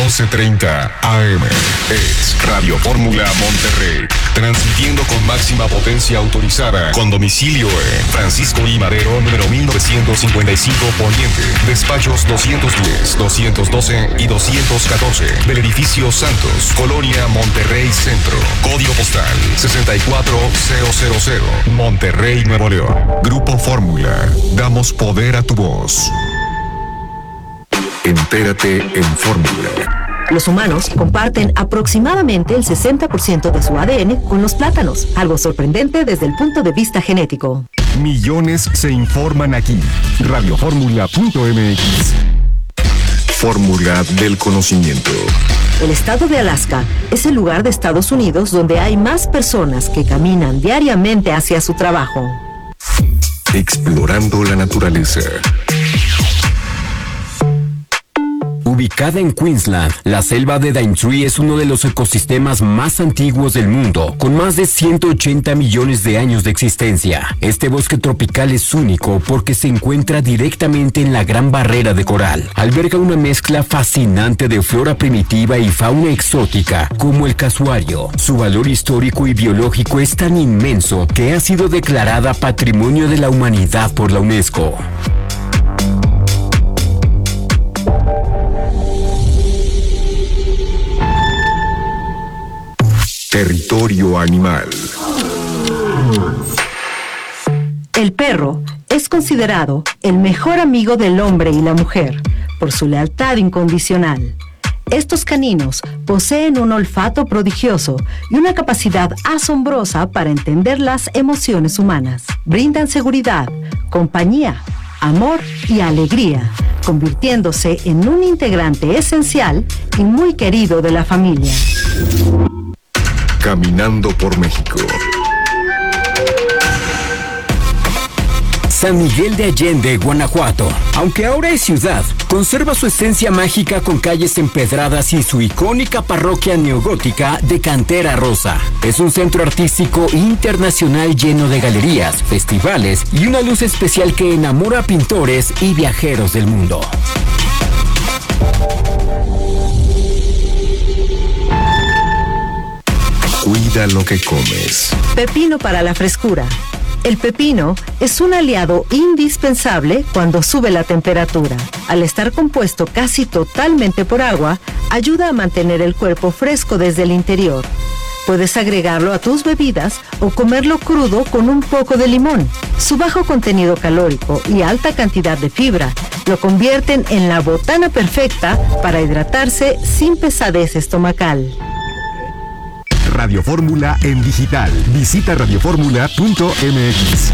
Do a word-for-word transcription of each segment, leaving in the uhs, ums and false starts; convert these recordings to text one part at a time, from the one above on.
doce treinta A M. Es Radio Fórmula Monterrey, transmitiendo con máxima potencia autorizada, con domicilio en Francisco I. Madero, número mil novecientos cincuenta y cinco Poniente, despachos doscientos diez, doscientos doce y doscientos catorce, del edificio Santos, Colonia Monterrey Centro, código postal sesenta y cuatro mil, Monterrey, Nuevo León. Grupo Fórmula, damos poder a tu voz. Entérate en Fórmula. Los humanos comparten aproximadamente el sesenta por ciento de su A D N con los plátanos, algo sorprendente desde el punto de vista genético. Millones se informan aquí. radio fórmula punto m x. Fórmula del conocimiento. El estado de Alaska es el lugar de Estados Unidos donde hay más personas que caminan diariamente hacia su trabajo. Explorando la naturaleza. Ubicada en Queensland, la selva de Daintree es uno de los ecosistemas más antiguos del mundo, con más de ciento ochenta millones de años de existencia. Este bosque tropical es único porque se encuentra directamente en la Gran Barrera de Coral. Alberga una mezcla fascinante de flora primitiva y fauna exótica, como el casuario. Su valor histórico y biológico es tan inmenso que ha sido declarada Patrimonio de la Humanidad por la UNESCO. Territorio animal. El perro es considerado el mejor amigo del hombre y la mujer por su lealtad incondicional. Estos caninos poseen un olfato prodigioso y una capacidad asombrosa para entender las emociones humanas. Brindan seguridad, compañía, amor y alegría, convirtiéndose en un integrante esencial y muy querido de la familia. Caminando por México. San Miguel de Allende, Guanajuato, aunque ahora es ciudad, conserva su esencia mágica con calles empedradas y su icónica parroquia neogótica de cantera rosa. Es un centro artístico internacional lleno de galerías, festivales y una luz especial que enamora a pintores y viajeros del mundo. Cuida lo que comes. Pepino para la frescura. El pepino es un aliado indispensable cuando sube la temperatura. Al estar compuesto casi totalmente por agua, ayuda a mantener el cuerpo fresco desde el interior. Puedes agregarlo a tus bebidas o comerlo crudo con un poco de limón. Su bajo contenido calórico y alta cantidad de fibra lo convierten en la botana perfecta para hidratarse sin pesadez estomacal. Radio Fórmula en digital. Visita radio fórmula punto m x.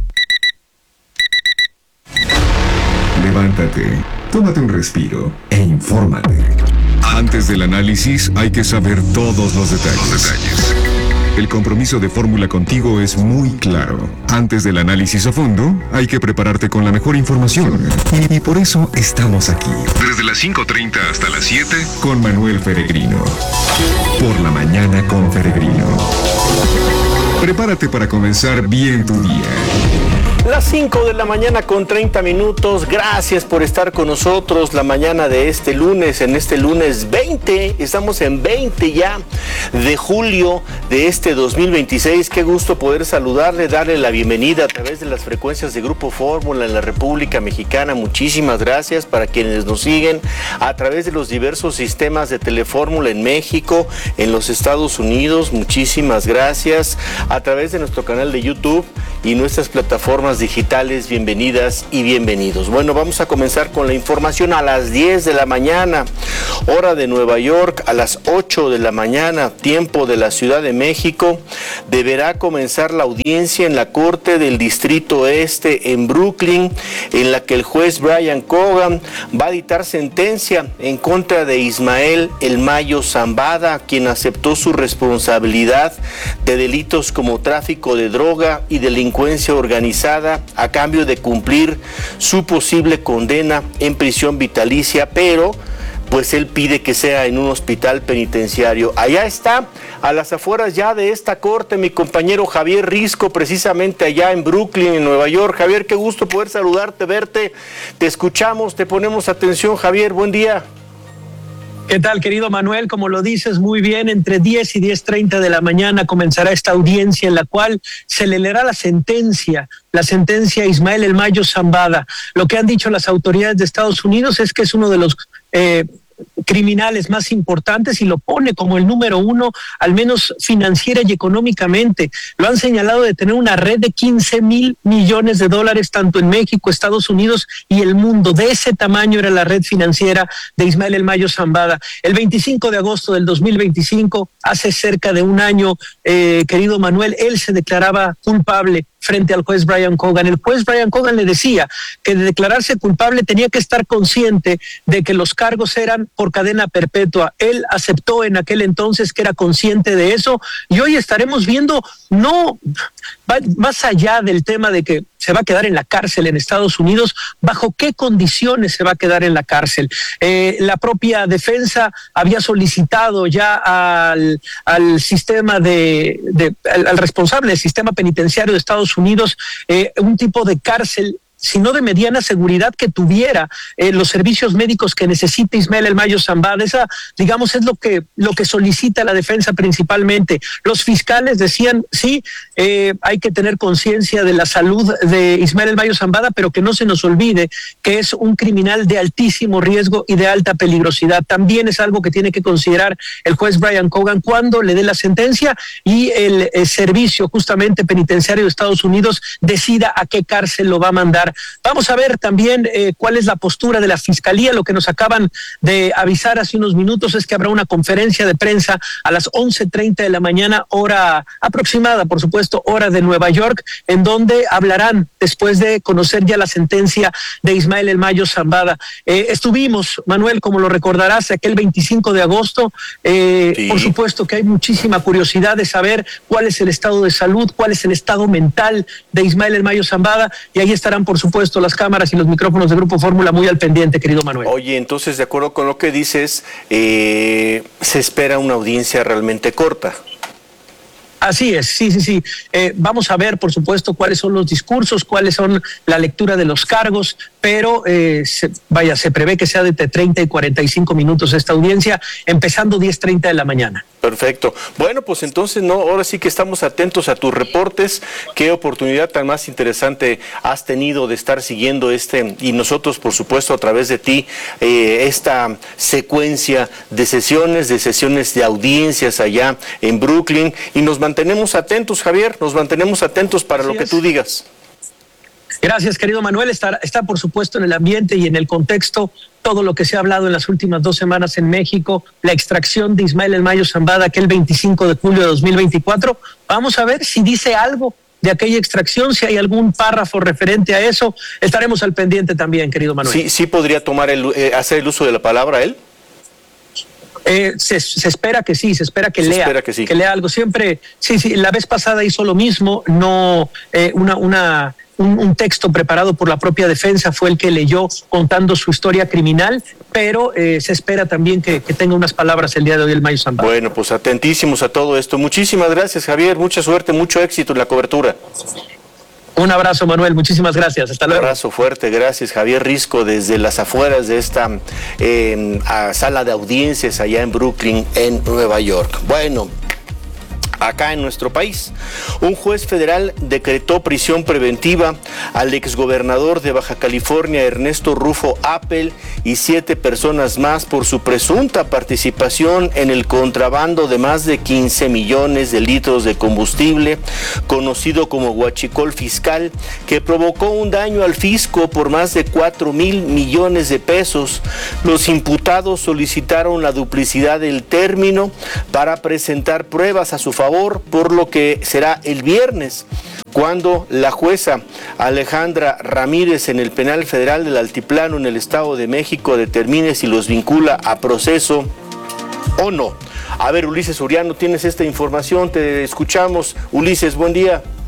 Levántate, tómate un respiro e infórmate. Antes del análisis hay que saber todos los detalles. Los detalles. El compromiso de Fórmula contigo es muy claro. Antes del análisis a fondo, hay que prepararte con la mejor información. Y, y por eso estamos aquí. Desde las cinco treinta hasta las siete, con Manuel Feregrino. Por la mañana con Feregrino. Prepárate para comenzar bien tu día. Las cinco de la mañana con treinta minutos, gracias por estar con nosotros la mañana de este lunes, en este lunes veinte, estamos en veinte ya de julio de este dos mil veintiséis, qué gusto poder saludarle, darle la bienvenida a través de las frecuencias de Grupo Fórmula en la República Mexicana, muchísimas gracias para quienes nos siguen a través de los diversos sistemas de Telefórmula en México, en los Estados Unidos, muchísimas gracias, a través de nuestro canal de YouTube y nuestras plataformas digitales, bienvenidas y bienvenidos. Bueno, vamos a comenzar con la información a las diez de la mañana, hora de Nueva York, a las ocho de la mañana, tiempo de la Ciudad de México, deberá comenzar la audiencia en la Corte del Distrito Este en Brooklyn, en la que el juez Brian Cogan va a dictar sentencia en contra de Ismael El Mayo Zambada, quien aceptó su responsabilidad de delitos como tráfico de droga y delincuencia organizada a cambio de cumplir su posible condena en prisión vitalicia, pero pues él pide que sea en un hospital penitenciario. Allá está, a las afueras ya de esta corte, mi compañero Javier Risco, precisamente allá en Brooklyn, en Nueva York. Javier, qué gusto poder saludarte, verte, te escuchamos, te ponemos atención. Javier, buen día. ¿Qué tal, querido Manuel? Como lo dices muy bien, entre diez y diez treinta de la mañana comenzará esta audiencia en la cual se le leerá la sentencia, la sentencia a Ismael El Mayo Zambada. Lo que han dicho las autoridades de Estados Unidos es que es uno de los eh, criminales más importantes y lo pone como el número uno, al menos financiera y económicamente. Lo han señalado de tener una red de quince mil millones de dólares tanto en México, Estados Unidos y el mundo. De ese tamaño era la red financiera de Ismael El Mayo Zambada. El veinticinco de agosto del dos mil veinticinco, hace cerca de un año, eh, querido Manuel, él se declaraba culpable frente al juez Brian Cogan. El juez Brian Cogan le decía que de declararse culpable tenía que estar consciente de que los cargos eran por cadena perpetua. Él aceptó en aquel entonces que era consciente de eso y hoy estaremos viendo, no más allá del tema de que se va a quedar en la cárcel en Estados Unidos, bajo qué condiciones se va a quedar en la cárcel. Eh, la propia defensa había solicitado ya al, al sistema de, de al, al responsable del sistema penitenciario de Estados Unidos eh, un tipo de cárcel, sino de mediana seguridad, que tuviera eh, los servicios médicos que necesita Ismael El Mayo Zambada. Esa, digamos, es lo que lo que solicita la defensa principalmente. Los fiscales decían, sí, eh, hay que tener conciencia de la salud de Ismael El Mayo Zambada, pero que no se nos olvide que es un criminal de altísimo riesgo y de alta peligrosidad. También es algo que tiene que considerar el juez Brian Cogan cuando le dé la sentencia y el, el servicio justamente penitenciario de Estados Unidos decida a qué cárcel lo va a mandar. Vamos a ver también eh, cuál es la postura de la Fiscalía. Lo que nos acaban de avisar hace unos minutos es que habrá una conferencia de prensa a las once treinta de la mañana, hora aproximada, por supuesto, hora de Nueva York, en donde hablarán después de conocer ya la sentencia de Ismael El Mayo Zambada. Eh, estuvimos, Manuel, como lo recordarás, aquel veinticinco de agosto. Eh, sí. Por supuesto que hay muchísima curiosidad de saber cuál es el estado de salud, cuál es el estado mental de Ismael El Mayo Zambada, y ahí estarán, por supuesto, las cámaras y los micrófonos de Grupo Fórmula muy al pendiente, querido Manuel. Oye, entonces, de acuerdo con lo que dices, eh, se espera una audiencia realmente corta. Así es, sí, sí, sí. Eh, vamos a ver, por supuesto, cuáles son los discursos, cuáles son la lectura de los cargos, pero eh, se, vaya, se prevé que sea de treinta y cuarenta y cinco minutos esta audiencia, empezando diez treinta de la mañana. Perfecto. Bueno, pues entonces, no, ahora sí que estamos atentos a tus reportes. Qué oportunidad tan más interesante has tenido de estar siguiendo este, y nosotros, por supuesto, a través de ti, eh, esta secuencia de sesiones, de sesiones de audiencias allá en Brooklyn, y nos mantenemos atentos, Javier, nos mantenemos atentos para Así lo que es. tú digas. Gracias, querido Manuel. Está, está, por supuesto, en el ambiente y en el contexto todo lo que se ha hablado en las últimas dos semanas en México, la extracción de Ismael El Mayo Zambada aquel veinticinco de julio de dos mil veinticuatro. Vamos a ver si dice algo de aquella extracción, si hay algún párrafo referente a eso. Estaremos al pendiente también, querido Manuel. Sí, sí podría tomar el, eh, hacer el uso de la palabra él. Eh, se, se espera que sí, se espera que se lea, espera que, sí. que lea algo. Siempre, sí, sí. La vez pasada hizo lo mismo, no eh, una, una, un, un texto preparado por la propia defensa fue el que leyó contando su historia criminal, pero eh, se espera también que, que tenga unas palabras el día de hoy el Mayo Zambada. Bueno, pues atentísimos a todo esto. Muchísimas gracias, Javier. Mucha suerte, mucho éxito en la cobertura. Un abrazo, Manuel, muchísimas gracias, hasta luego. Un abrazo fuerte, gracias, Javier Risco, desde las afueras de esta eh, sala de audiencias allá en Brooklyn, en Nueva York. Bueno, acá en nuestro país, un juez federal decretó prisión preventiva al exgobernador de Baja California, Ernesto Rufo Appel, y siete personas más por su presunta participación en el contrabando de más de quince millones de litros de combustible, conocido como huachicol fiscal, que provocó un daño al fisco por más de cuatro mil millones de pesos. Los imputados solicitaron la duplicidad del término para presentar pruebas a su favor, por lo que será el viernes cuando la jueza Alejandra Ramírez en el Penal Federal del Altiplano en el Estado de México determine si los vincula a proceso o no. A ver, Ulises Uriano, tienes esta información, te escuchamos. Ulises, buen día.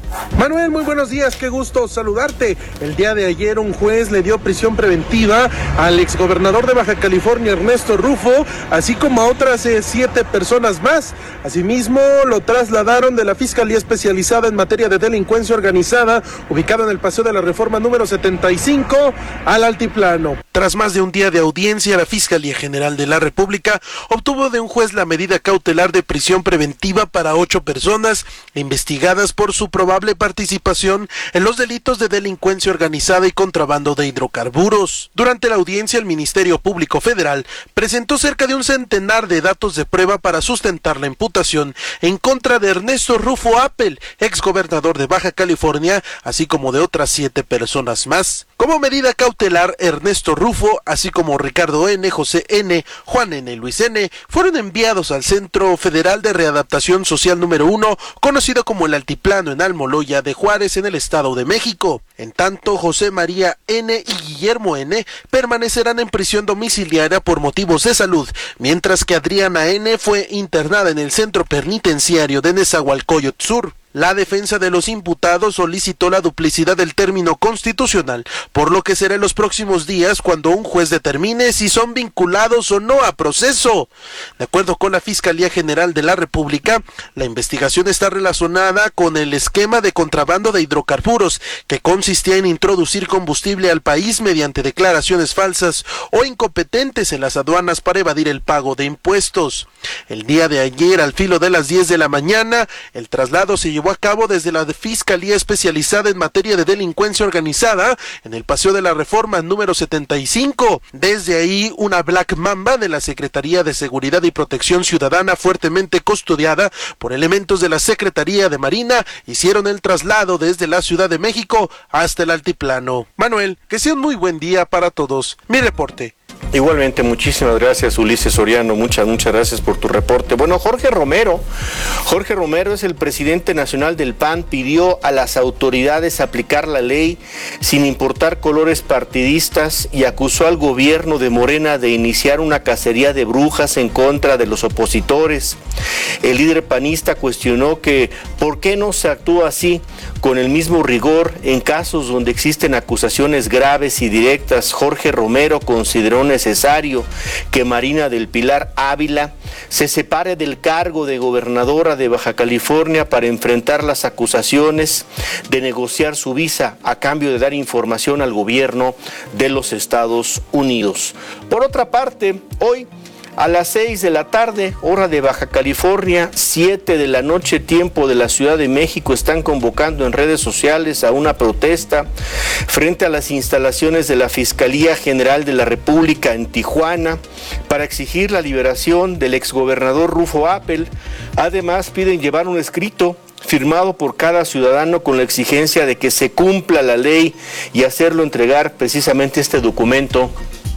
Manuel, muy buenos días, qué gusto saludarte. El día de ayer un juez le dio prisión preventiva al exgobernador de Baja California, Ernesto Rufo, así como a otras eh, siete personas más. Asimismo, lo trasladaron de la Fiscalía Especializada en Materia de Delincuencia Organizada, ubicada en el Paseo de la Reforma número setenta y cinco, al Altiplano. Tras más de un día de audiencia, la Fiscalía General de la República obtuvo de un juez la medida cautelar de prisión preventiva para ocho personas investigadas por su probable participación en los delitos de delincuencia organizada y contrabando de hidrocarburos. Durante la audiencia, el Ministerio Público Federal presentó cerca de un centenar de datos de prueba para sustentar la imputación en contra de Ernesto Rufo Appel, exgobernador de Baja California, así como de otras siete personas más. Como medida cautelar, Ernesto Rufo, así como Ricardo N., José N., Juan N. y Luis N., fueron enviados al Centro Federal de Readaptación Social número uno, conocido como el Altiplano en Almoloya de Juárez, en el Estado de México. En tanto, José María N. y Guillermo N. permanecerán en prisión domiciliaria por motivos de salud, mientras que Adriana N. fue internada en el Centro Penitenciario de Nezahualcóyotl Sur. La defensa de los imputados solicitó la duplicidad del término constitucional, por lo que será en los próximos días cuando un juez determine si son vinculados o no a proceso. De acuerdo con la Fiscalía General de la República, la investigación está relacionada con el esquema de contrabando de hidrocarburos, que consistía en introducir combustible al país mediante declaraciones falsas o incompetentes en las aduanas para evadir el pago de impuestos. El día de ayer, al filo de las diez de la mañana, el traslado se llevó a cabo desde la Fiscalía Especializada en Materia de Delincuencia Organizada en el Paseo de la Reforma número setenta y cinco. Desde ahí, una Black Mamba de la Secretaría de Seguridad y Protección Ciudadana, fuertemente custodiada por elementos de la Secretaría de Marina, hicieron el traslado desde la Ciudad de México hasta el Altiplano. Manuel, que sea un muy buen día para todos. Mi reporte. Igualmente, muchísimas gracias, Ulises Soriano, muchas, muchas gracias por tu reporte. Bueno, Jorge Romero, Jorge Romero es el presidente nacional del P A N, pidió a las autoridades aplicar la ley sin importar colores partidistas y acusó al gobierno de Morena de iniciar una cacería de brujas en contra de los opositores. El líder panista cuestionó que por qué no se actúa así, con el mismo rigor, en casos donde existen acusaciones graves y directas. Jorge Romero consideró necesario que Marina del Pilar Ávila se separe del cargo de gobernadora de Baja California para enfrentar las acusaciones de negociar su visa a cambio de dar información al gobierno de los Estados Unidos. Por otra parte, hoy a las seis de la tarde, hora de Baja California, siete de la noche, tiempo de la Ciudad de México, están convocando en redes sociales a una protesta frente a las instalaciones de la Fiscalía General de la República en Tijuana para exigir la liberación del exgobernador Rufo Appel. Además, piden llevar un escrito firmado por cada ciudadano con la exigencia de que se cumpla la ley y hacerlo entregar precisamente este documento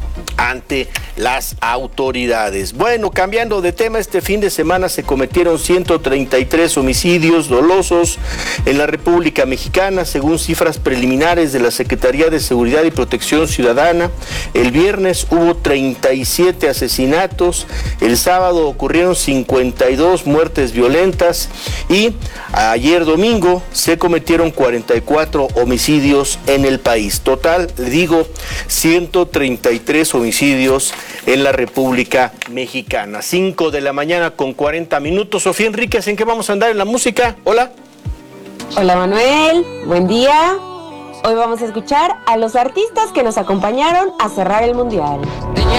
ante las autoridades. Bueno, cambiando de tema, este fin de semana se cometieron ciento treinta y tres homicidios dolosos en la República Mexicana, según cifras preliminares de la Secretaría de Seguridad y Protección Ciudadana. El viernes hubo treinta y siete asesinatos, el sábado ocurrieron cincuenta y dos muertes violentas y ayer domingo se cometieron cuarenta y cuatro homicidios en el país. Total, le digo, ciento treinta y tres homicidios en la República Mexicana. cinco de la mañana con cuarenta minutos. Sofía Enríquez, ¿en qué vamos a andar en la música? Hola. Hola Manuel, buen día. Hoy vamos a escuchar a los artistas que nos acompañaron a cerrar el Mundial.